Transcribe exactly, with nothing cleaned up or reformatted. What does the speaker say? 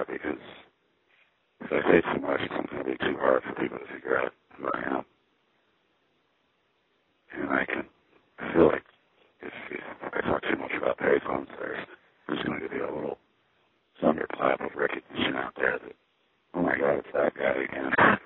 that because if I say too much, it's going to be too hard for people to figure out who I am. And I can, I feel like if, if I talk too much about payphones, there's, there's going to be a little thunderclap of recognition out there that, oh my God, it's that guy again.